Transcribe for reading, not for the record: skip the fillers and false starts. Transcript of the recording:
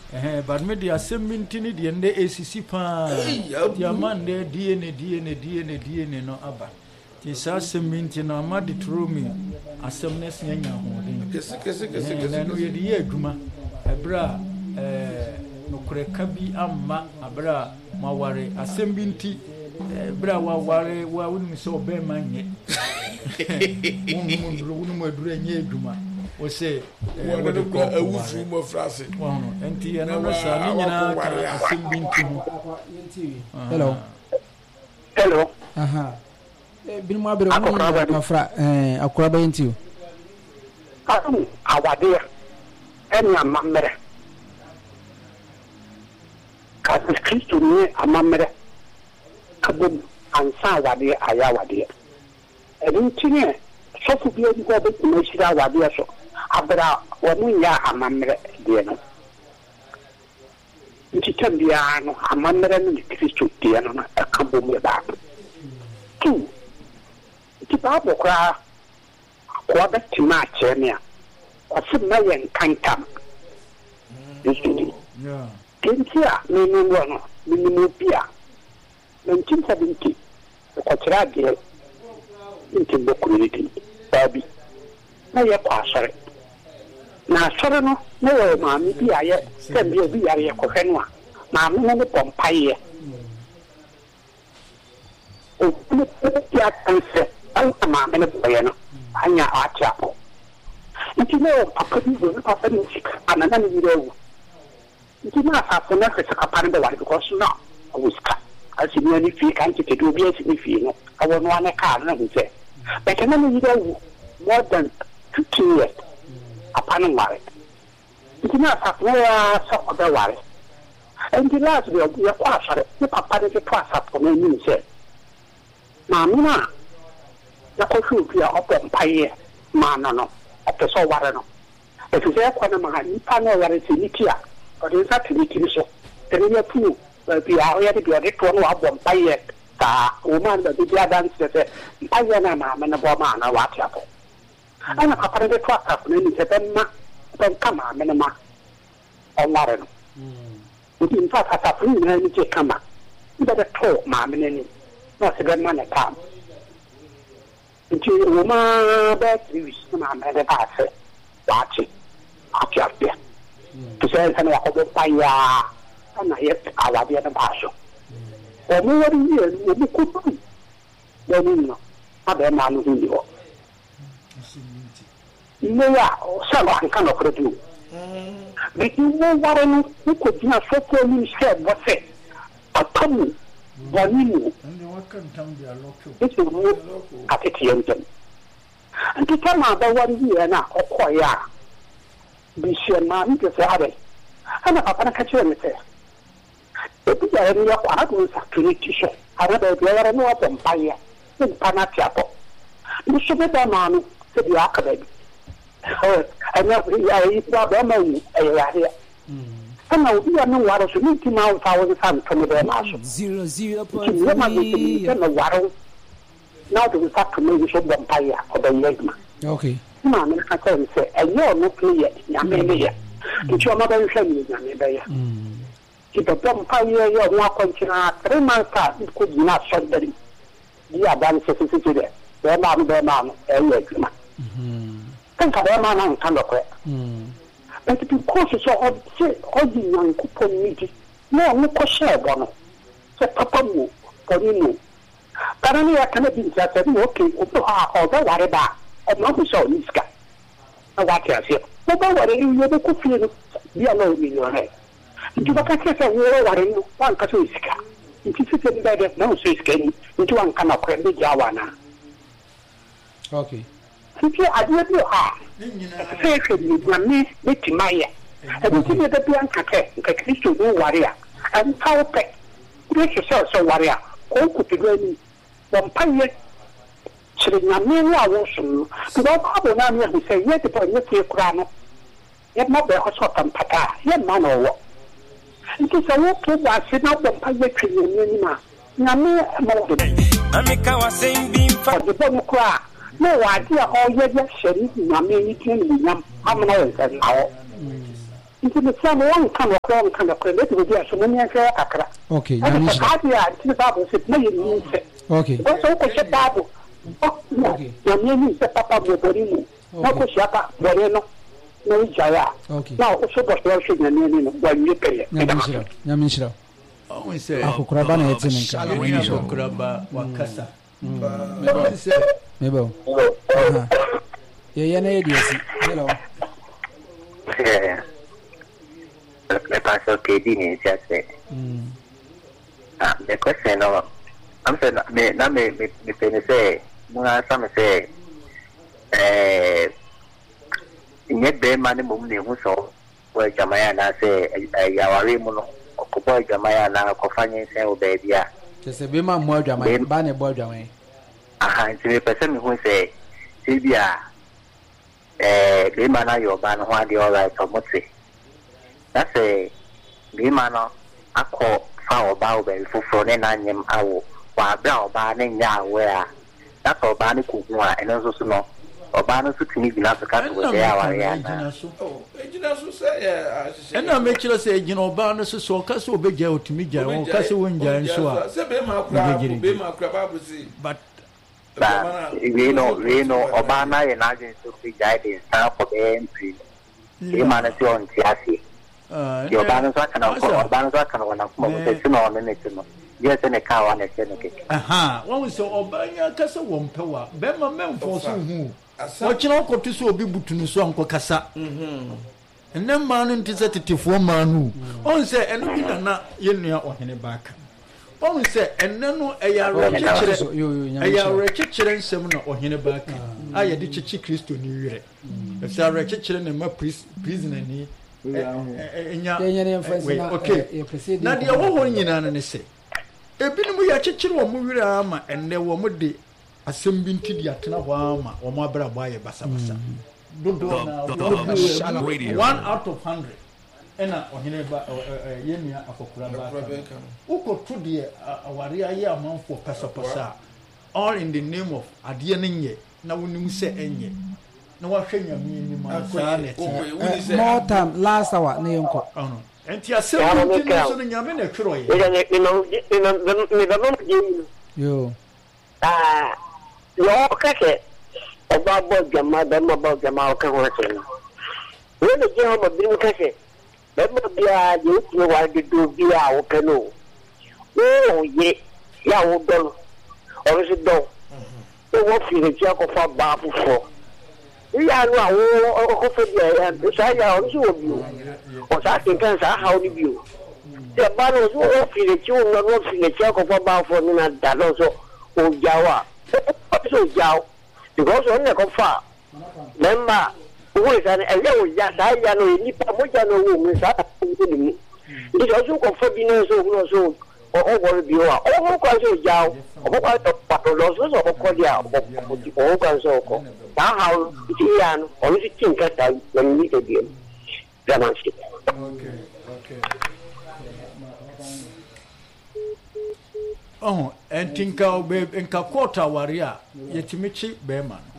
but me the assembly ni the nde ACC pa the man de DNA no aba the assembly no ma de true me assembness nyanya ho den no ye de adwuma ebra no koreka bi amma abra maware assembly bra waware wa wonu so be manye wonu adura nye adwuma o say what the go awufu mo frase wono enti ya na sa ni nyina ka assembly ntu hello aha bin mo abere wonu ka fra akoraba enti awade eni amamere ka Kristo ni amamere kabum ansa awade ayawade enti sofu bi edi ko be kuma shira awade so abra wonu ya amamere de no nti tambia no amamere ni Kristo de no akabum ya ba tu ti ba bokra kwa betima chemia asima yen kantam isudi kentia nini wono nini pia 1970 ko tira de inti bokuriti babi na ye kwasare na sore no na wo maami bia ye sembi obi yare ye kohwenwa maami no pompaye o kuma ya kanse an maami no boye no anya atiapo nti no papa bi go papa ni sika anana ni birewu nti na afa na se sika de wale because no awuska asini ni fi kan ti do bi asini fi no awo no ane ka na hu se but na ni birewu more than 2 years apana wale nti na afa ya so de wale and the last we are kwasare ni papa de to asapo na ni se na mina na ko fu ya opompaye mana no apeso ware no efise kwa na mahani pana ware tinikia ode sa tiniki so tenye pu bi a o ya de bi to no abompaye ta o man da bi dance se aya na ma na bo ma na wati apo ana papa de to aka na ni se benma ben kama me na ma on ware no in fact ata fu ni ni je kama ida de to ma me ni no se benma na kam nti uma batteries na mede baase wachi apiapia tuse sana ko paya ana yet awade na baaso o mu wari ni o mu kutu no abe ma no ni o ni ya o sala kan no kredu beti wo ware no ko dina sofo ni se bo se atamu Wanini iti mu atete yɛntɛm nti kama bɛware yie na ɔkɔeɛ a bihyia maa ne te sɛ abɛ ana papa no ka kyerɛ me sɛ ebi yare no yɛkɔ ado nsakere ti so ana baabi ɛyare ne wɔbɔ mpaeɛ ne mpa no ate abɔ ne so bɛda maa no sɛ deɛ aka baabi ɛnyɛ bɛma wu ɛyɛ yareɛ ana obi ya no waro so ni ti ma fa wo sa nto me be ma so 00 ma ni ti na waro na do sa to me so bom pa ya obayegma okay ma me ka ka se ayo no play ya me me ya ti o ma ba nsa ni ya me be ya ti bom pa ya yo wa kontina 3 months ko dina so dari di adan se se ti de be ma no e ya gma kan ka be ma na kan do ko but because so odi nyankopon nidi na mo ko shebo no se papa mu onino kana ni akana bi nsa no okay o ba ware ba o ma ko so niska na wa tia se o ba ware ni yo ko fi no bia na o ni no he nti ba ka se wo ware no wan ka so iska nti se te ba de na o so iska ni nti wan kana ko ndi jawa na okay nti adie bi ha se ni me betimaya ebi ne da bi anka ke Kristo no ware a an tawo pe bi so ware a ko kutudo ni bon paye chire na me wa wo so no ba ba na me ho se ye te pa ye te kura no ye ma be ho so tampata ye ma no wo nti so wo to ba se na bon paye twene ni ma na me mo do ameka wa sembi fa de bon kura no wa dia o ye ye sheri na me ni tin ni nyam amna ye se na wo Into the same one come along, come up, let me get some akra. Okay, I to the Bible, said, no, you okay. What's all the Bible? Okay. Your name is the Papa Borino. No, Shapa, Boreno, no Jaya. Okay. Now, also, but you should name when you pay. Yamishra. Oh, say, Akurabana, it's in Kuraba, Wakasa. Maybe. Yeah, hello. The pastor KD is just said. The question of I'm saying, me say, Muna some say, in yet be money moving who saw where Jamaiana say, Yawari Muno, or Kupo Jamaiana, Kofani say, oh, baby. Just a bima more Jamaican, Banny boy Jamaican. Aha, to the person who say, Sylvia, Bimana, your ban, why the all right, or Motsi. That's a Bimano, I call foul bow bell for Fronenanium Owl, while brow banning ya where that's all Banny Kukua and also no, or Banner to me enough to cut with the hour. And I make you say, you know, Barnes so Castle big out to me, Castle Winja and so. But we know, Obama and Argent to be guided for the entry. The man is on Tiasi. Your banners are can one of them. Yes, and a cow and a Seneca. Aha, one was so Obanya Casa won't power. Bema men for so who. Watching Uncle to so be to so Uncle Casa. And then man into for man who. On say, and we are not in or any back. On say, and no, a kitchen seminar or any back. I had the Chichi Christo New Year. If I were kitchen and my prisoner. Okay. Now the other one you say. Ebinu mu ya chichiri wo mu wira ama enne wo mu de asembin ti dia tena ho ama wo mu abra boye basabasa dodo na 1 out of 100 ena ohene ba yemia akokura ba uko to de aware aye amanfo pasapasa all in the name of ade ne nye na wonim se enye na wa hwanya mi ni ma sa na ti more time last hour na yenko Enti asem ti so nyame na twero ye. Yo. Yo kake. Oba bo jama be mo bo jama o kan ho se. We le je ho mo bi kake. Be mo bia je ti wa de do bia o kan o. O ye ya o do. O se do. O wo fi le je ko fa ba fufo. Ya no awo ko fe bia ya sa ya o so bi o. O sa tin kan sa ha o ni bi o. Te ba no so o fi le ti o no fi le ti ko fa ba fo ni na da no so o jawa. So jaw. Because on ne ko fa. Memba o sa ne ele o ya sa ya no ni pa mo ja no wo mi sa ko ni. Ni so ko fa bi no so o wo bi o. O ko so jaw. O ko to pa to lo so ko dia o ko so ko. Ta ha ti ya no o ni tin ka ta na ni te bi. Okay. Oh, and think I'll be in Kakota Waria, yet Michi Beman.